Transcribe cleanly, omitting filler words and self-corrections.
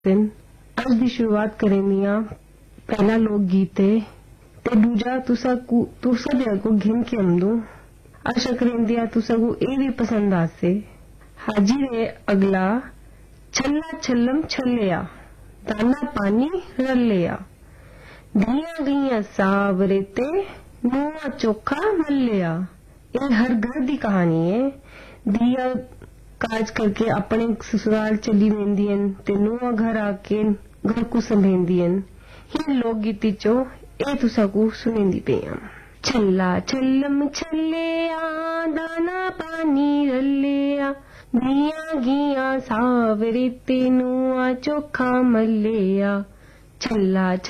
दिन आज ਦੀ शुरुआत करेनिया पहला लोक गीत है ते दूजा तुसा दे को घिन के हमदू आशा करेंदिया तुसा को ए भी पसंद आसे हाजिर है अगला छल्ला छल्लम छल्लिया दाना पानी रलिया दिया गईया सावरे ते नुआ चोखा मल्लिया। ये हर घर दी कहानी है। दिया काज करके अपने ससुराल चली वेंदियन ते नुआ घर आके घर को संभेंदियन। ही लोक गीती चो ए तुसा को सुनेंदी पेया। छल्ला छल्लम छल्लिया दाना पानी रलिया दिया गिया सावरे ते नुआ चोखा मल्लिया। छल्ला